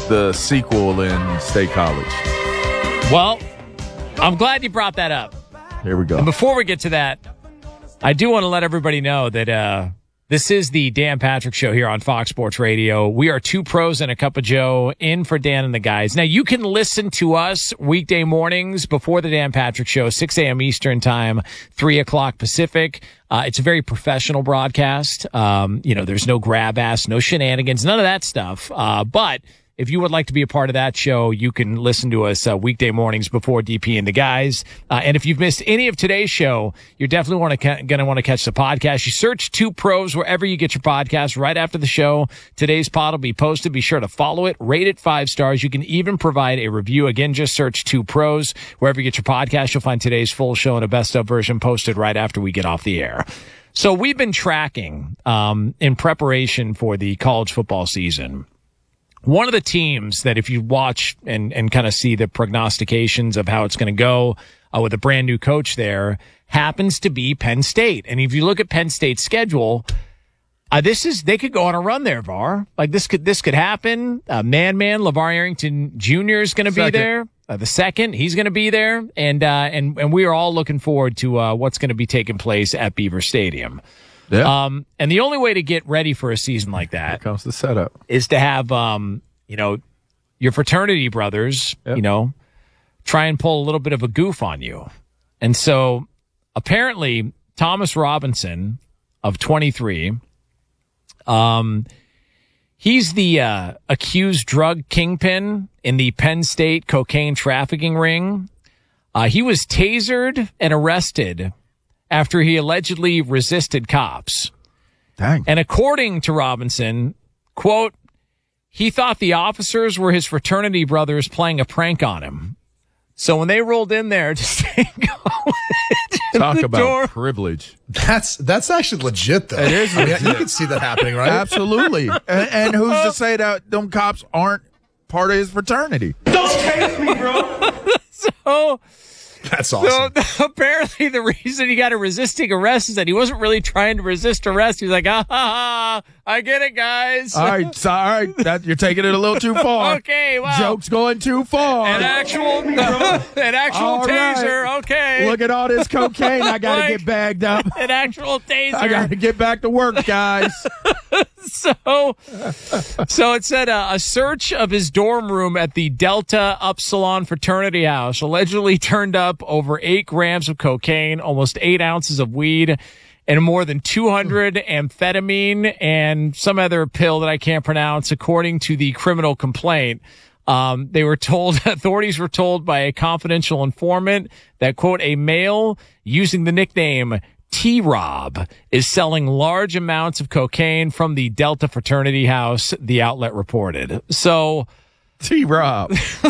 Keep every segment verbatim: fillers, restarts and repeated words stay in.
the sequel in State College. Well, I'm glad you brought that up. Here we go. And before we get to that, I do want to let everybody know that uh, this is the Dan Patrick Show here on Fox Sports Radio. We are two pros and a cup of Joe in for Dan and the guys. Now, you can listen to us weekday mornings before the Dan Patrick Show, six a.m. Eastern Time, three o'clock Pacific. Uh, it's a very professional broadcast. Um, you know, there's no grab ass, no shenanigans, none of that stuff. Uh, but if you would like to be a part of that show, you can listen to us uh, weekday mornings before D P and the guys. Uh, and if you've missed any of today's show, you're definitely want to ca- going to want to catch the podcast. You search Two Pros wherever you get your podcast. Right after the show, today's pod will be posted. Be sure to follow it, rate it five stars. You can even provide a review. Again, just search Two Pros wherever you get your podcast. You'll find today's full show and a best of version posted right after we get off the air. So we've been tracking um, in preparation for the college football season. One of the teams that if you watch and, and kind of see the prognostications of how it's going to go uh, with a brand new coach there happens to be Penn State. And if you look at Penn State's schedule, uh, this is, they could go on a run there, Var. Like this could, this could happen. Uh, man, man, LeVar Arrington Junior is going to be there. Uh, the second, he's going to be there. And, uh, and, and we are all looking forward to, uh, what's going to be taking place at Beaver Stadium. Yeah. Um, and the only way to get ready for a season like that Here comes the setup. is to have, um, you know, your fraternity brothers, yep. you know, try and pull a little bit of a goof on you. And so apparently Thomas Robinson of twenty-three, um, he's the, uh, accused drug kingpin in the Penn State cocaine trafficking ring. Uh, he was tasered and arrested after he allegedly resisted cops. Dang. And according to Robinson, quote, he thought the officers were his fraternity brothers playing a prank on him. So when they rolled in there to stay going, talk about door, privilege. That's that's actually legit, though. It is legit. I mean, you can see that happening, right? Absolutely. and, and who's to say that them cops aren't part of his fraternity? Don't chase me, bro. so... That's awesome. So apparently the reason he got a resisting arrest is that he wasn't really trying to resist arrest. He was like, ah, ha, ha, I get it, guys. All right, sorry. That, you're taking it a little too far. Okay, wow. Joke's going too far. An actual, an actual All taser, right. okay. Look at all this cocaine. I got to Like, get bagged up. An actual taser. I got to get back to work, guys. So, so it said uh, a search of his dorm room at the Delta Upsilon fraternity house allegedly turned up over eight grams of cocaine, almost eight ounces of weed, and more than two hundred amphetamine and some other pill that I can't pronounce, according to the criminal complaint. Um, they were told, authorities were told by a confidential informant that, quote, a male using the nickname T-Rob is selling large amounts of cocaine from the Delta fraternity house, the outlet reported. So, T-Rob.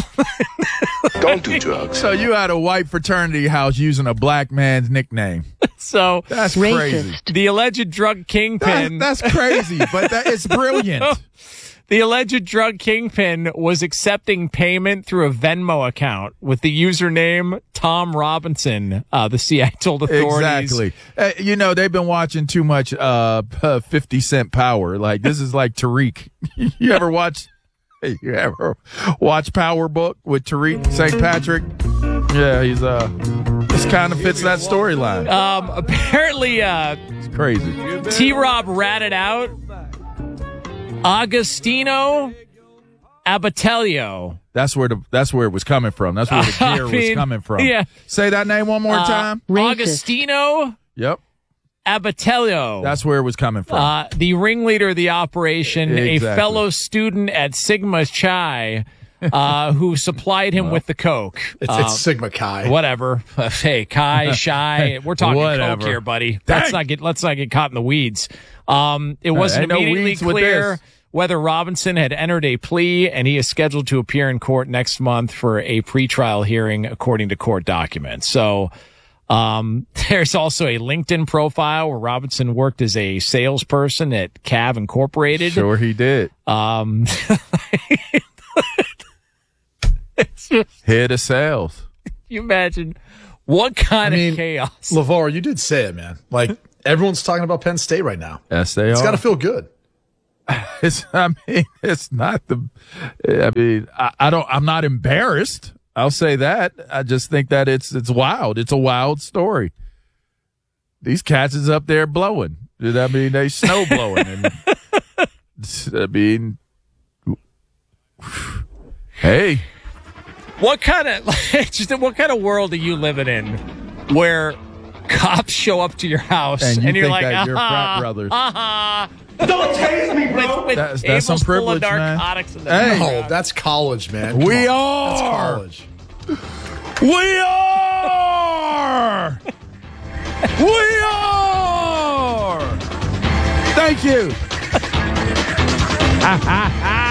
Don't do drugs. So you had a white fraternity house using a black man's nickname. So that's crazy. The alleged drug kingpin. That, that's crazy, but that it's brilliant. The alleged drug kingpin was accepting payment through a Venmo account with the username Tom Robinson. Uh, the C I told authorities. Exactly. Uh, you know, they've been watching too much uh, fifty Cent Power. Like, this is like Tariq. You ever watch? You ever watch Power Book with Tariq Saint Patrick? Yeah, he's uh, this kind of fits that storyline. Um, apparently, uh, it's crazy. T-Rob ratted out Agostino Abatelio. That's where the that's where it was coming from. That's where the gear I mean, was coming from. Yeah. Say that name one more uh, time. Agostino. Yep. Abatelio. That's where it was coming from. Uh, the ringleader of the operation, Exactly. a fellow student at Sigma Chi, uh, who supplied him well, with the coke. It's, uh, it's Sigma Chi. Whatever. Hey, Chi, Shy. We're talking Whatever. coke here, buddy. Dang. Let's not get let's not get caught in the weeds. Um, it wasn't no immediately weeds with clear this. whether Robinson had entered a plea, and he is scheduled to appear in court next month for a pretrial hearing, according to court documents. So. Um, there's also a LinkedIn profile where Robinson worked as a salesperson at Cav Incorporated. Sure he did. Um, it's just, Head of sales. you imagine what kind I mean, of chaos. LeVar, you did say it, man. Like, everyone's talking about Penn State right now. Yes, they It's are. got to feel good. it's, I mean, it's not the, I mean, I, I don't, I'm not embarrassed. I'll say that. I just think that it's, it's wild. It's a wild story. These cats is up there blowing. I mean, they snow blowing. And, I mean, hey. What kind of, just what kind of world are you living in where cops show up to your house and, you and you're think like, that uh-huh, you're frat brothers. Uh-huh. Don't tase me, bro. With, with That's- that's some tables full of privilege, man. narcotics in the Hey. No, background. that's college, man. Come We on. are. That's college. We are. We are. Thank you. Ha ha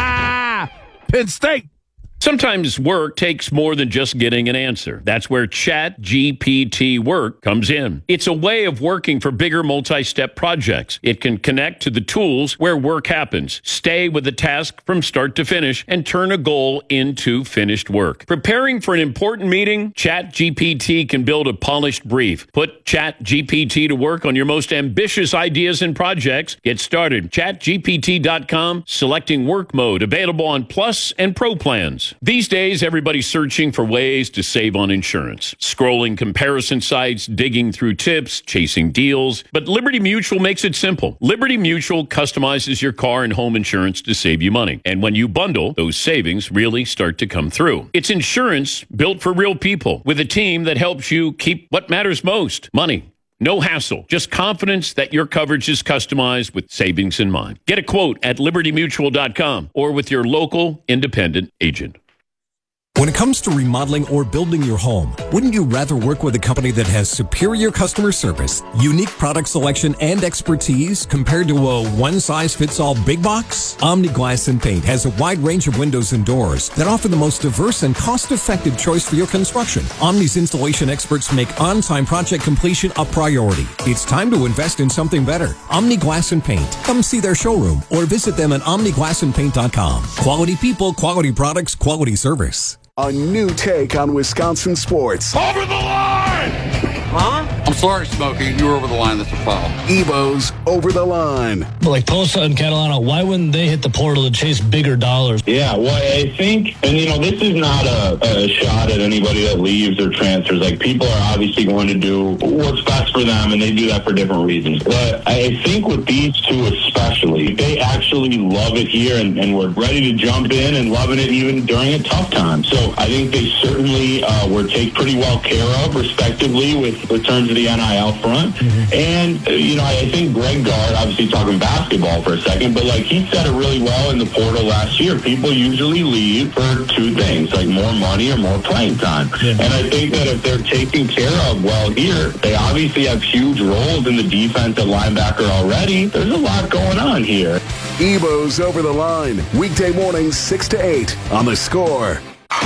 ha. Penn State. Sometimes work takes more than just getting an answer. That's where Chat G P T Work comes in. It's a way of working for bigger multi-step projects. It can connect to the tools where work happens, stay with the task from start to finish, and turn a goal into finished work. Preparing for an important meeting? Chat G P T can build a polished brief. Put Chat G P T to work on your most ambitious ideas and projects. Get started. chat G P T dot com, selecting work mode, available on Plus and Pro plans. These days, everybody's searching for ways to save on insurance. Scrolling comparison sites, digging through tips, chasing deals. But Liberty Mutual makes it simple. Liberty Mutual customizes your car and home insurance to save you money. And when you bundle, those savings really start to come through. It's insurance built for real people with a team that helps you keep what matters most, money. No hassle, just confidence that your coverage is customized with savings in mind. Get a quote at liberty mutual dot com or with your local independent agent. When it comes to remodeling or building your home, wouldn't you rather work with a company that has superior customer service, unique product selection, and expertise compared to a one-size-fits-all big box? Omni Glass and Paint has a wide range of windows and doors that offer the most diverse and cost-effective choice for your construction. Omni's installation experts make on-time project completion a priority. It's time to invest in something better. Omni Glass and Paint. Come see their showroom or visit them at omni glass and paint dot com. Quality people, quality products, quality service. A new take on Wisconsin sports. Over the line! Huh? I'm sorry, Smokey. You were over the line. That's a foul. Evo's Over the Line. But like Tulsa and Catalana, why wouldn't they hit the portal to chase bigger dollars? Yeah, well, I think, and you know, this is not a, a shot at anybody that leaves or transfers. Like, people are obviously going to do what's best for them, and they do that for different reasons. But I think with these two especially, they actually love it here and, and were ready to jump in and loving it even during a tough time. So I think they certainly uh, were taken pretty well care of, respectively, with returns to the N I L front. Mm-hmm. And, uh, you know, I think Greg Gard, obviously talking basketball for a second, but like he said it really well in the portal last year. People usually leave for two things, like more money or more playing time. Yeah. And I think that if they're taken care of well here, they obviously have huge roles in the defense at linebacker already. There's a lot going on here. Evo's Over the Line. Weekday mornings six to eight on The Score.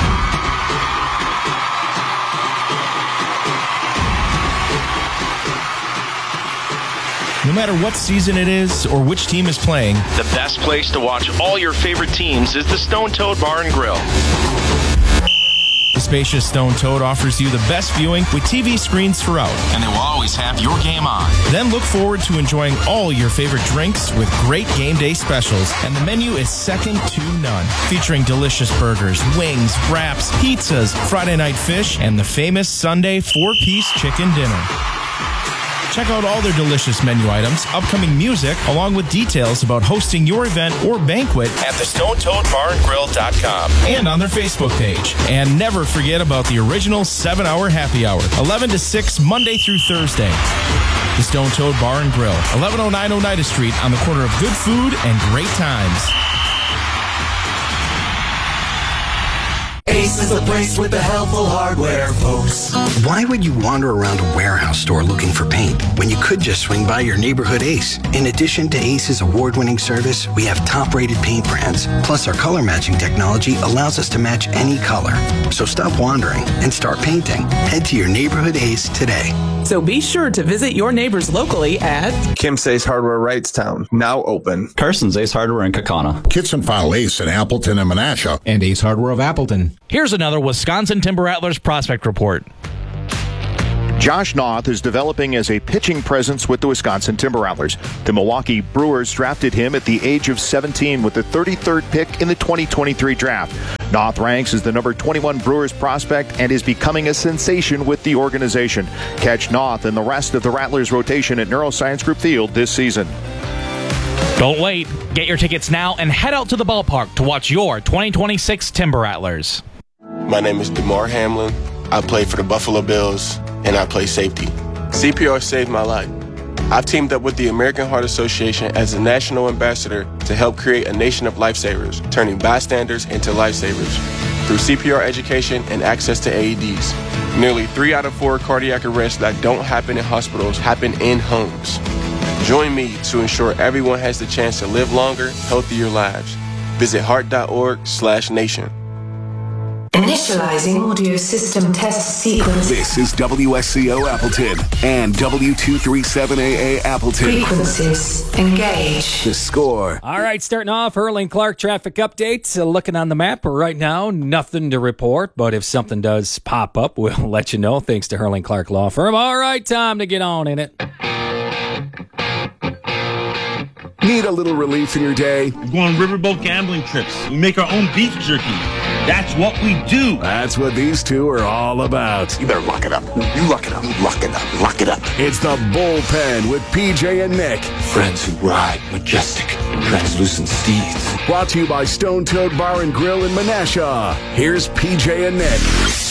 No matter what season it is or which team is playing, The best place to watch all your favorite teams is the Stone Toad Bar and Grill. the spacious Stone Toad offers you the best viewing with T V screens throughout. And they will always have your game on. Then look forward to enjoying all your favorite drinks with great game day specials. And the menu is second to none, featuring delicious burgers, wings, wraps, pizzas, Friday night fish, and the famous Sunday four-piece chicken dinner. Check out all their delicious menu items, upcoming music, along with details about hosting your event or banquet at the stone toad bar and grill dot com and on their Facebook page. And never forget about the original seven-hour happy hour, eleven to six, Monday through Thursday. The Stone Toad Bar and Grill, eleven oh nine Oneida Street, on the corner of good food and great times. Ace is the place with the helpful hardware, folks. Why would you wander around a warehouse store looking for paint when you could just swing by your neighborhood Ace? In addition to Ace's award-winning service, we have top-rated paint brands. Plus, our color matching technology allows us to match any color. So stop wandering and start painting. Head to your neighborhood Ace today. So be sure to visit your neighbors locally at Kim's Ace Hardware Wrightstown, now open. Carson's Ace Hardware in Kaukauna. Kitson File Ace in Appleton and Menasha. And Ace Hardware of Appleton. Here's another Wisconsin Timber Rattlers prospect report. Josh Noth is developing as a pitching presence with the Wisconsin Timber Rattlers. The Milwaukee Brewers drafted him at the age of seventeen with the thirty-third pick in the twenty twenty-three draft. Noth ranks as the number twenty-one Brewers prospect and is becoming a sensation with the organization. Catch Noth and the rest of the Rattlers rotation at Neuroscience Group Field this season. Don't wait. Get your tickets now and head out to the ballpark to watch your twenty twenty-six Timber Rattlers. My name is DeMar Hamlin. I play for the Buffalo Bills, and I play safety. C P R saved my life. I've teamed up with the American Heart Association as a national ambassador to help create a nation of lifesavers, turning bystanders into lifesavers through C P R education and access to A E Ds. Nearly three out of four cardiac arrests that don't happen in hospitals happen in homes. Join me to ensure everyone has the chance to live longer, healthier lives. Visit heart.org slash nation. Initializing audio system test sequence. This is W S C O Appleton and W two thirty-seven A A Appleton. Frequencies engage. The Score. All right, starting off, Hurling Clark traffic updates. Uh, looking on the map right now, nothing to report, but if something does pop up, we'll let you know. Thanks to Hurling Clark Law Firm. All right, time to get on in it. Need a little relief in your day? We go on riverboat gambling trips. We make our own beef jerky. That's what we do. That's what these two are all about. You better lock it up. You lock it up. Lock it up. Lock it up. It's the Bullpen with P J and Nick. Friends who ride majestic, translucent steeds. Brought to you by Stone Toad Bar and Grill in Menasha. Here's P J and Nick.